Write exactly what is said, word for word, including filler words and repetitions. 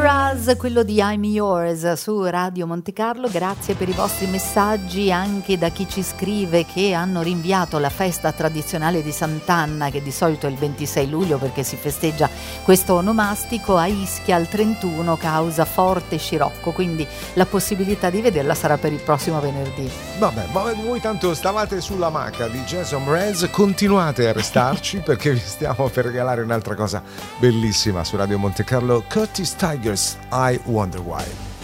Shiraz, quello di I'm Yours su Radio Monte Carlo. Grazie per i vostri messaggi, anche da chi ci scrive che hanno rinviato la festa tradizionale di Sant'Anna, che di solito è il ventisei luglio perché si festeggia questo onomastico, a Ischia al trentuno causa forte scirocco, quindi la possibilità di vederla sarà per il prossimo venerdì. Vabbè, ma voi tanto stavate sulla macca di Jason Mraz, continuate a restarci perché vi stiamo per regalare un'altra cosa bellissima su Radio Monte Carlo. Curtis Tigers, I Wonder Why.